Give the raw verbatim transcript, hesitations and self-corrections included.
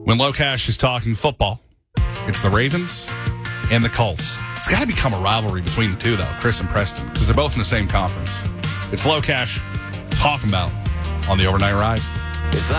When Locash is talking football, it's the Ravens and the Colts. It's got to become a rivalry between the two, though, Chris and Preston, because they're both in the same conference. It's Locash talking about on the Overnight Ride.